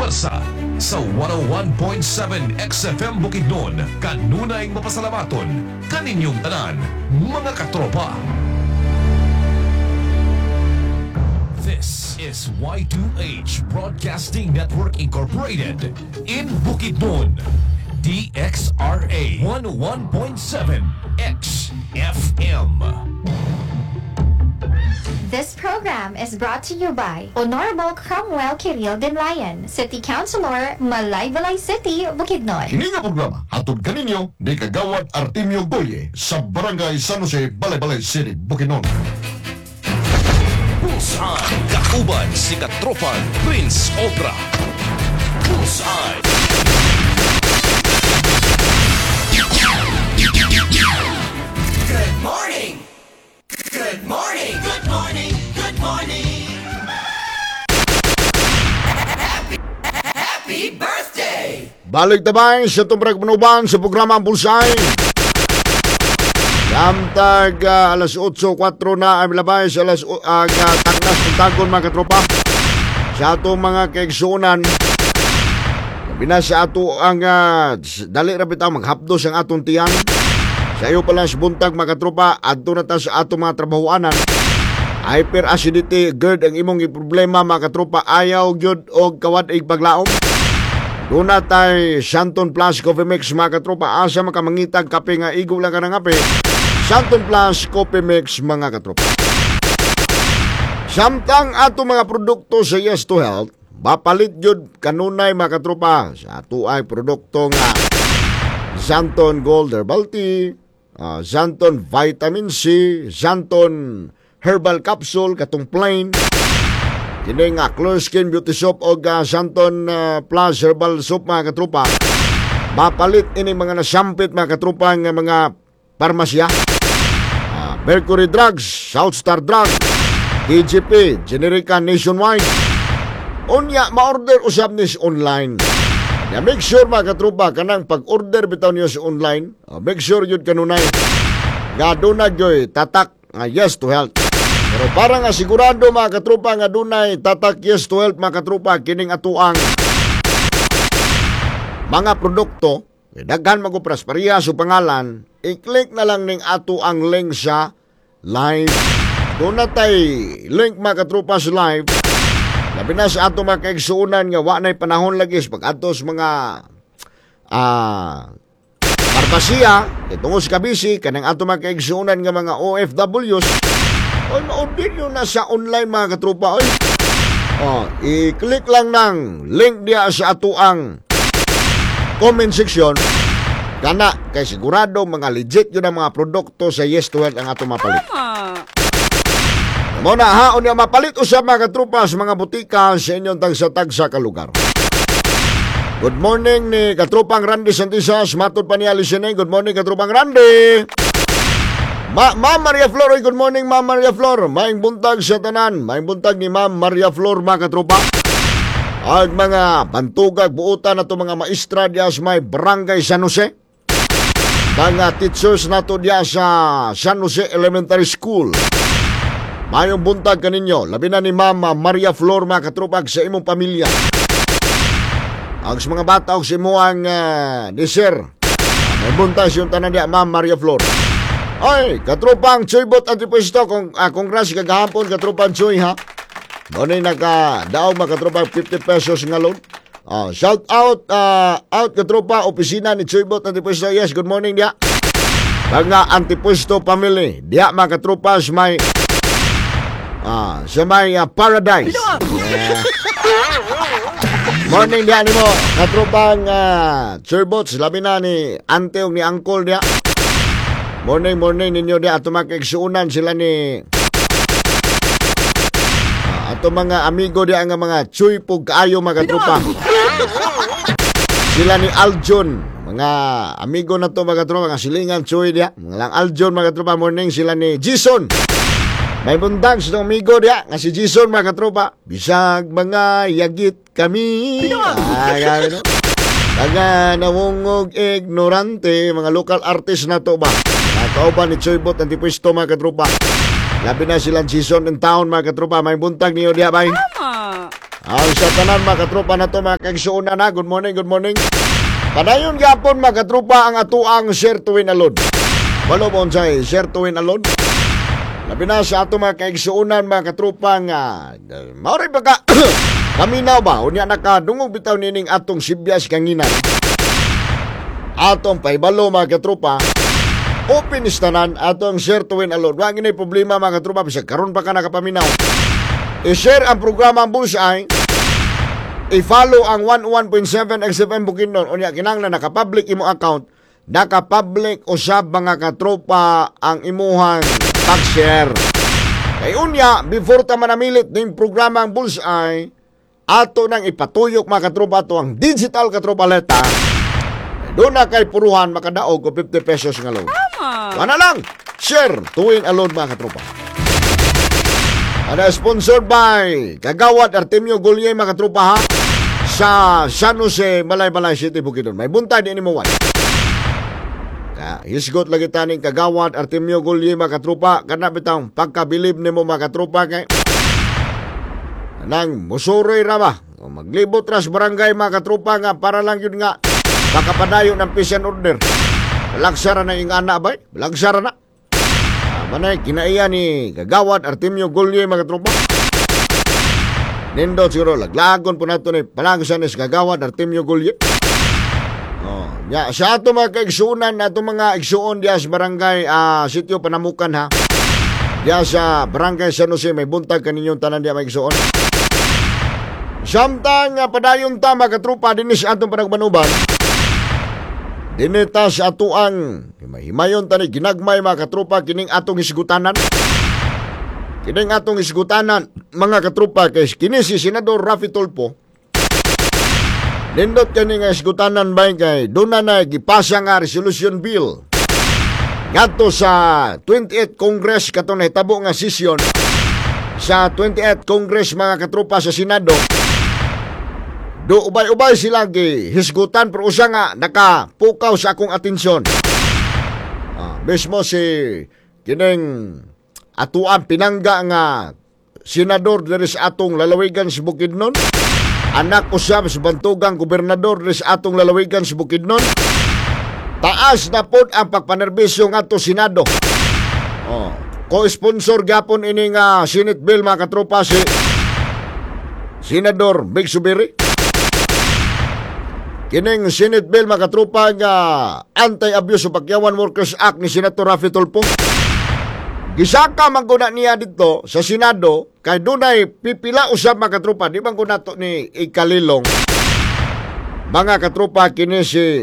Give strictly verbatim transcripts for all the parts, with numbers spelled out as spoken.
Pulsa sa one oh one point seven X F M Bukidnon. Kanunay mapasalamaton kaninyong tanan, mga katropa. This is Y two H Broadcasting Network Incorporated in Bukidnon. D X R A one oh one point seven X F M. This program is brought to you by Honorable Cromwell Kiril Denlayan, City Councilor, Malaybalay City, Bukidnon. Kini nga programa hatod kaninyo ni Kagawad Artemio Goye sa Barangay San Jose, Malaybalay City, Bukidnon. Bullseye, kauban si Katropan Prince Opera. Bullseye. Good morning! Good morning! Good morning! Good morning! Happy, happy birthday! Balik tabay sa tumbrag manuban sa programa Bullseye. Samtag uh, alas eight oh four na ay labay sa alas uh, taknas puntagon mga katropa sa atong mga kaigsunan. Labi sa ato ang uh, dali rapit ang maghapdos ang atong tiyan. Sa iyo pala sa buntag mga katropa, adto na ta sa atong mga trabahoanan. Hyperacidity, GERD ang imong problema mga katropa, ayaw gyud og kawad ig paglaom. Doon na tayo Santon Plus Coffee Mix mga katropa, asa makamangitag kape nga igo lang ka ng kape. Santon Plus Coffee Mix mga katropa. Samtang ato mga produkto sa Yes to Health, mapalit gyud kanunay mga katropa sa ato ay produkto nga Santon Gold Herbal Tea, uh, Santon Vitamin C, Santon Herbal Capsule katong plain. Kini nga Clear Skin Beauty Soap o uh, Santon uh, Plus Herbal Soap mga katropa. Mapalit ini mga nasampit mga katropa nga mga parmasya. Uh, Mercury Drugs, Southstar Drugs, D G P, Generica Nationwide. Unya ma-order usab nis online. Ya make sure mga katropa kanang pag-order bitaw niyo sa online, uh, make sure yun kanunay nga dunay gyoy tatak nga Yes to Health. Pero para nga sigurado mga katropa nga dunay tatak Yes to Health mga katropa kining atuang mga produkto, daghan magupras pareha sa pangalan, i-click na lang ning ato ang link sa live. Doon na tay link mga katropa sa live. Labi na sa ato mga kaigsuunan nga wa na'y panahon lagi pag atos mga ah parpasiya itong sa kabisi kanang ato mga kaigsuunan nga mga O F Ws o ma-order nyo na sa online mga katropa. Oy, oh, i-click lang ng link diya sa ato ang comment section kana kay sigurado mga legit yun ang mga produkto sa Yes to Health ang ato mapalit. Muna haon nga mapalit usab mga katropa sa mga butika sa inyong tagsa-tagsa ka lugar. Good morning ni katropang Randy Santisas, matod pa niya listening. Good morning katropang Randy. Ma Ma'am Maria Flor, good morning Ma'am Maria Flor. Maing buntag sa tanan, maing buntag ni Ma'am Maria Flor mga katropa. Ang mga bantugag buutan na to mga maestra diya sa may Barangay San Jose. Mga teachers na to diya sa San Jose Elementary School. Mayong buntag kaninyo, labi na ni Mama Maria Flor mga katrupag sa imong pamilya. Ang sa mga bata o sa imuang uh, deser, may buntag yung tanan niya, Ma'am Maria Flor. Ay, katrupang Choybot Antipuesto, kung uh, kongras kagahapon, katrupang Choy ha. Doon ay nagka-daog mga katrupang fifty pesos nga loan. Uh, shout out, uh, out katropa, opisina ni Choybot Antipuesto. Yes, good morning dia. Mga Antipuesto family, dia mga katropas may Ah, sa may uh, Paradise. Yeah. Morning dia ni mo, katropang uh, Choybots, labi na ni ante o ni uncle dia. Morning, morning ninyo dia. Ato mga kaigsuunan sila ni uh, ato mga amigo dia nga mga Choy pug kaayo mga katropa. Sila ni Aljon, mga amigo na to mga katropa, mga silingan Choy dia. Mga lang Aljon mga katropa. Morning sila ni Jason. May bundang sa amigo dia nga si Jason mga katropa. Bisag mga yagit kami. Ay, no? Taga nawungog ignorante, mga local artist na to ba? Nakauban ni Choybot Antipuesto mga katropa. Labi na silang Jason in town mga katropa. May buntag niyo dia bay. Ang sa tanan mga katropa na to mga kaigsuunan na. Good morning, good morning. Padayon gyapon mga katropa ang atuang share to win alone. Walo mo unsay share to win alone. Labi na sa ato mga kaigsuunan mga katropa nga uh, maoray ba ka kaminaw ba? Unya nakadungog bitaw nining atong sibyas kanginan. Atong paibalo mga katropa. Open istanan atong share to win alone. Wa ginay problema mga katropa bisag karon pa ka nakapaminaw. I-share ang programa Bullseye. I-follow ang one oh one point seven X F M Bukidnon. Unya kinahanglan naka-public imo account. Naka-public usab mga katropa ang imuhang pag-share. Kay unya before ta manamilit ning programa ang Bullseye, ato nang ipatuyok mga katropa to ang digital katropa leta. Doon na kay puruhan makadaog ko fifty pesos nga loan. Wala lang. Share to win alone mga katropa. Ano, sponsored by Kagawad Artemio Gulye mga katropa ha sa San Jose, Malay-Balay City, Bukidnon. May buntay din mo wan. Kaya hisgot lagi taning Kagawad Artemio Gulye mga katropa. Kana bitang pagkabilib nimo mga katropa kay nang musuroy ra ba. Maglibot ras barangay mga katropa nga para lang yun nga makapadayon ng peace and order. Lagsara na yung ana ba? Lagsara na. Manay, kinaiya ni Kagawad Artemio Gulye mga tropa. Nindot siguro, laglagon po nato ni palagusan ni Kagawad Artemio Gulye. Oh, ya, sa ato mga kaigsuunan, ato mga igsuon diya sa barangay uh, Sitio Panamukan ha. Diya sa barangay San Jose, may buntag kaninyong tanan diya mga igsuon. Samtang uh, padayon ta mga tropa, dinis atong panagbanuban. Dinita sa atuang himayon tani ginagmay mga katropa kining atong isgutanan. Kining atong isgutanan mga katropa kay kini si Senador Raffy Tulfo. Nindot kani nga isgutanan bay kay duna na gipasa nga resolution bill. Ngadto sa twenty-eighth Congress katong nahitabo nga sesyon sa twenty-eighth Congress mga katropa sa Senado. Do ubay-ubay sila gi hisgutan pero usa nga nakapukaw sa akong atensyon. Ah, mismo si kining atuan pinangga nga senador diri sa atong lalawigan sa Bukidnon. Anak usab sa bantugang gobernador diri sa atong lalawigan sa Bukidnon. Taas na pod ang pagpanerbisyo ngadto Senado. Oh, co-sponsor gyapon ini nga Senate bill mga katropa si Senador Big Subiri. Kining Senate bill mga katropa nga Anti-Abuse of Pakyawan Workers Act ni Senator Raffy Tulfo. Gisaka man guna niya dito sa Senado kay dunay pipila usab mga katropa di man guna to ni ikalilong. Mga katropa kini si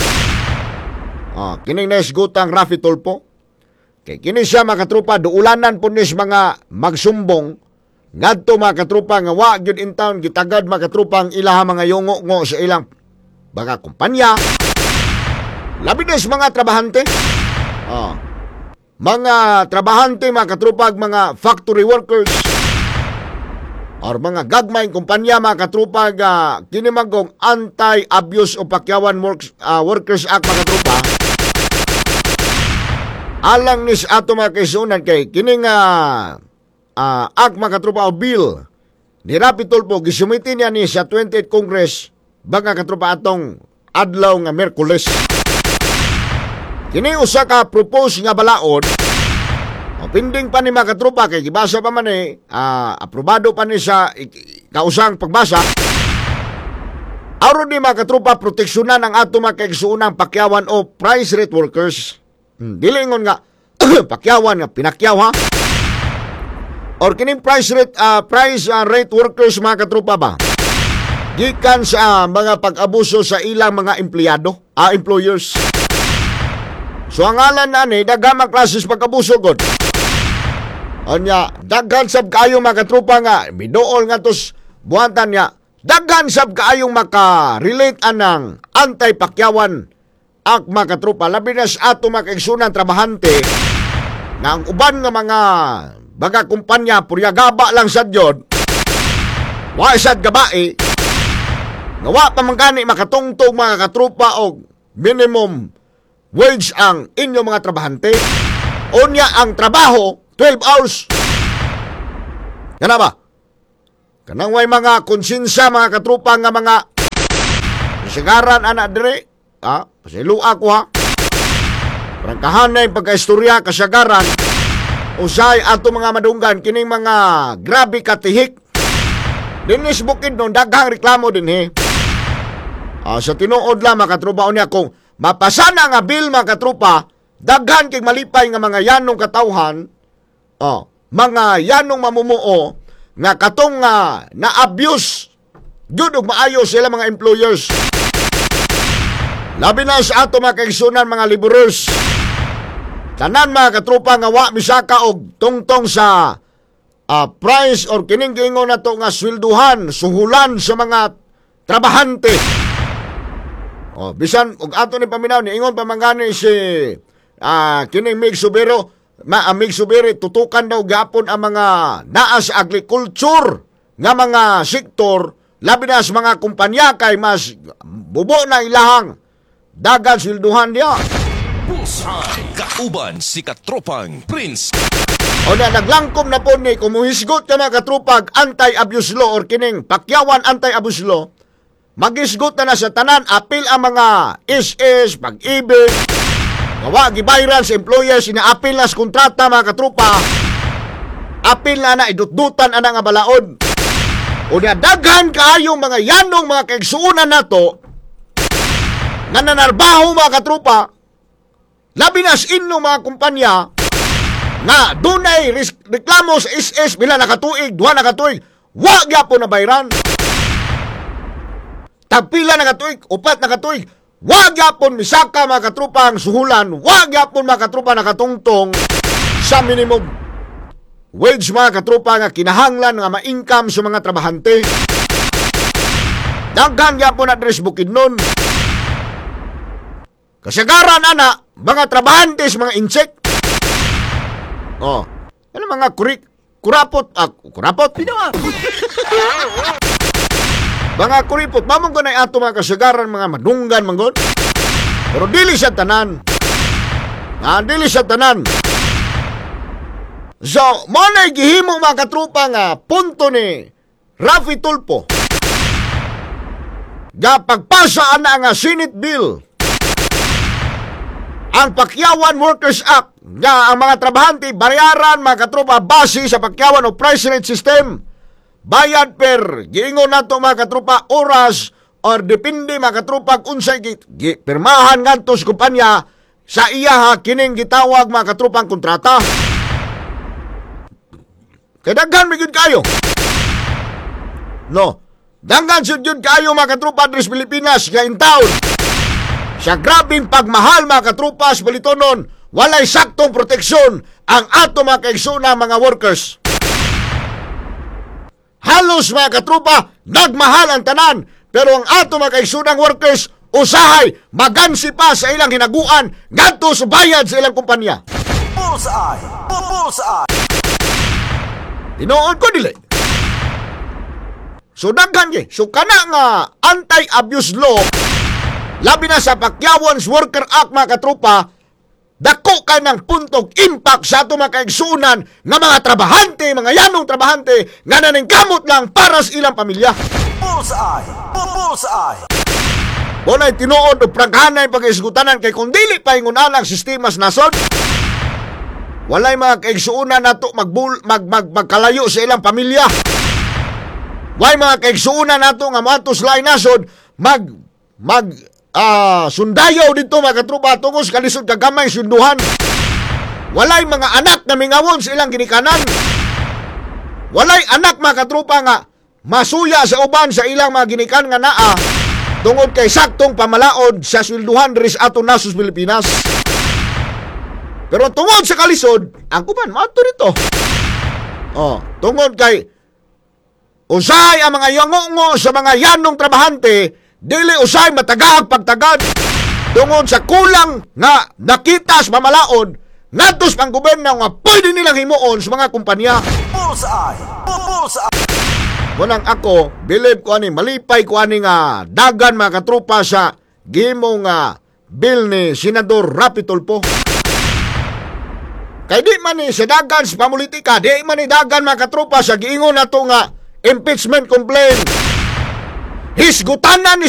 ah, kining naisgutang Raffy Tulfo. Kay kini siya mga katropa duulanan po nis mga magsumbong ngadto mga katropa nga wa gyud in town gitagad mga katropa ang ilaha mga yungo ngo sa ilang mga kumpanya, labi na mga trabahante, oh, mga trabahante, mga katrupag, mga factory workers, or mga gagmayng kumpanya, mga katrupag, uh, kinimagong Anti-Abuse of Pakyawan Works, uh, Workers Act, mga katrupa, alang nis ato mga kaisunan kay kining uh, uh, act, mga katrupa, o bill, ni Raffy Tulfo, gisumiti niya ni sa twenty-eighth Congress, baka katropa atong adlaw nga Merkules. Kini usa ka propose nga balaod. O pending pa ni mga katropa kay gibasa pa man eh, uh, aprobado pa ni sa kausang pagbasa. Aron ni mga katropa proteksyonan ang ato mga kaigsuunang pakyawan o price rate workers. Hmm, dilingon nga pakyawan nga pinakyaw ha. Or kining price rate uh, price uh, rate workers mga katropa ba? Gikan sa mga pag-abuso sa ilang mga empleyado, ah, employers. So ang ngalan na ni, daghang klases pag-abuso god. Anya, daghan sab kaayo mga katropa nga, bidool nga tos buhatan niya, daghan sab kaayong maka-relate anang anti-pakyawan ak mga katropa, labi na sa ato mga kaigsunan trabahante, na ang uban nga mga baga kumpanya, puryagaba lang sa dyon, wa sad gabae, nawa pa man gani makatungtong mga katropa o minimum wage ang inyong mga trabahante. Unya ang trabaho twelve hours. Kana ba? Kanang way mga konsensya mga katrupa nga mga sagaran ana dire. Ah, pasilua ko ha. Prangkahanay pagkaistorya kasagaran usay ato mga madunggan kining mga grabe katihik. Dinis bukid nun daghang reklamo din he. Ah, sa tinuod lang mga katrupa unya kung mapasana nga bill mga katrupa, daghan kay malipay nga mga yanong katawhan, oh, mga yanong mamumuo nga katong nga uh, na-abuse jud og maayo sila mga employers. Labi na sa ato mga kaigsunan mga laborers. Tanan mga katrupa nga wa misaka og tungtong sa uh, price or kining giingon nato nga swelduhan, suhulan sa mga trabahante. Oh, bisan og ato ni paminaw ni ingon pa mangani si uh, kining Mig Subero, ma uh, Mig Subero tutukan daw gapon ang mga naa sa agriculture nga mga sektor, labi na sa mga kumpanya kay mas bubo na ilahang dagan swelduhan dia. Bullseye. Kauban si Katropang Prince. O na naglangkom na po ni kumuhisgot ka mga katropag anti-abuse law or kining pakyawan anti-abuse law, magisgot na na sa tanan apil ang mga S S, pag-ibig, gawa gibayran sa employers, inaapil na sa kontrata mga katropa, apil na na idutdutan ana nga balaod. O na daghan kaayong mga yanong mga kaigsuunan nato nga nanarbaho mga katropa, labi na sa inyong mga kumpanya nga dunay reklamo sa S S bila nakatuig, duha nakatuig, wa gyapon na bayran. Tagpila nakatuig, upat nakatuig, wa gyapon misaka mga katropa ang suhulan, wa gyapon mga katropa nakatungtong sa minimum wage mga katropa nga kinahanglan nga ma-income sa mga trabahante. Daghan gyapon na address Bukidnon. Kasagaran ana, mga trabahante sa mga insect. Oh, ano mga kurik, kurapot, ah, kurapot? Mga kuripot, mamong ko na ato mga kasagaran, mga madunggan, manggon. Pero dili siya tanan. Ah, dili siya tanan. So, mo na gihimo mga katrupa nga punto ni Rafi Tulfo. Ga pagpasa ana nga Senate bill, ang Pakyawan Workers Act, nga ang mga trabahante bayaran mga katrupa base sa Pakyawan o price rate system. Bayad per giingon nato mga katrupa oras or depende mga katrupa unsay pirmahan ngadto sa kumpanya sa iya kining gitawag mga katrupang kontrata. Kay daghan migud kayo. No, daghan sud jud kayo mga katrupa dres Pilipinas nga in town. Sa grabing pagmahal mga katrupa sa balitonon, walay saktong proteksyon ang ato mga kaigsuuna mga workers. Halos mga katrupa, nagmahal ang tanan, pero ang ato mga kaigsuunang workers, usahay, magansi pa sa ilang hinaguan, ngadto sa bayad sa ilang kumpanya. Bullseye! Bullseye! Tinuod ko dili. So daghan gi, so kana nga anti-abuse law, labi na sa Pakyawan's Worker Act mga katrupa, dako ka ng puntog impact sa ato mga kaigsuunan nga mga trabahante, mga yanong trabahante nga naningkamot lang para sa ilang pamilya. Bullseye! Bullseye! Walay tinuod o pranghanay pag-isgutanan kay kung dili pa ingunan ang sistema sa nasod, walay mga kaigsuunan nato magbul, mag, mag, magkalayo sa ilang pamilya. Walay mga kaigsuunan nato nga matos lain nasod mag mag Ah, sundayaw dito mga katrupa tungos kalisod kagamay sunduhan. Walay mga anak na mingawon sa ilang ginikanan. Walay anak mga katrupa nga masuya sa uban sa ilang mga ginikan nga naa tungod kay saktong pamalaod sa swelduhan diri sa aton nasos Pilipinas. Pero tungod sa kalisod, ang uban maadto dito. Oh, tungod kay usay ang mga yangongo sa mga yanong trabahante, dili usay matagaag pagtagad tungod sa kulang nga nakita sa mamalaod ngadtos pang gobyerno nga pwede nilang himuon sa mga kumpanya. Bullseye! Bullseye! Munang ako, believe ko ani malipay ko ani nga dagan mga katrupa sa gimo nga bill ni Senador Rafi Tulfo. Kay di man ni sa dagan sa pamulitika, di man ni dagan mga katrupa sa giingon nato nga impeachment complaint. Hisgutanan ni